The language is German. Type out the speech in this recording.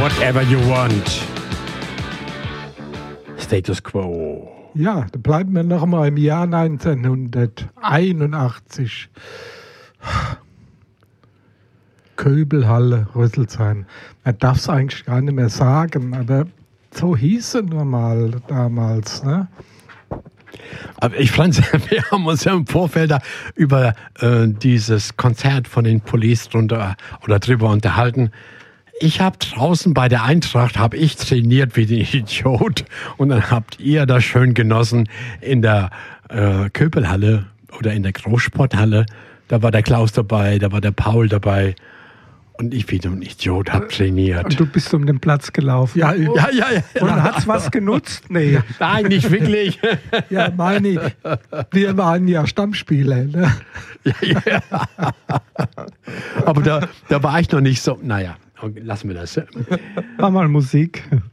Whatever you want. Status Quo. Ja, da bleiben wir noch mal im Jahr 1981. Köbelhalle, Rüsselsheim. Man darf es eigentlich gar nicht mehr sagen, aber so hieß es nur mal damals, ne? Aber ich fand, wir haben uns ja im Vorfeld da über dieses Konzert von den Police drüber unterhalten. Ich habe draußen bei der Eintracht, habe ich trainiert wie ein Idiot und dann habt ihr das schön genossen in der Köbelhalle oder in der Großsporthalle. Da war der Klaus dabei, da war der Paul dabei. Und ich wie ein Idiot habe trainiert. Und du bist um den Platz gelaufen. Ja. Und hat's was genutzt? Nee. Nein, nicht wirklich. Ja, meine ich. Wir waren ja Stammspieler. Ne? Ja. Aber da war ich noch nicht so. Naja, lassen wir das. Mach mal Musik.